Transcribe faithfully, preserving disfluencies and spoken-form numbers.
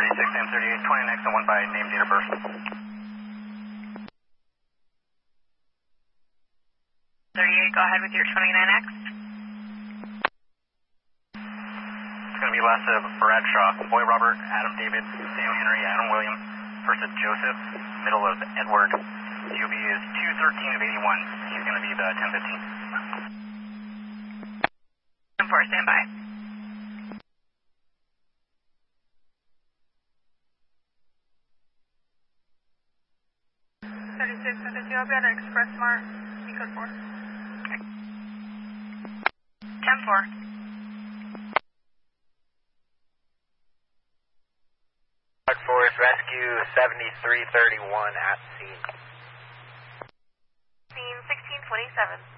thirty-six M thirty-eight, twenty next and one by name, date of birth. thirty-eight, go ahead with your twenty-nine X. It's going to be last of Bradshaw, Boy Robert, Adam David, Sam Henry, Adam William, first of Joseph, middle of Edward. C O B is two thirteen of eighty-one. He's going to be the ten fifteen. ten four, stand by. thirty-six, I'll be at Express Mart, Eco four. ten four. Force Rescue seventy-three thirty-one at scene. Scene sixteen twenty-seven.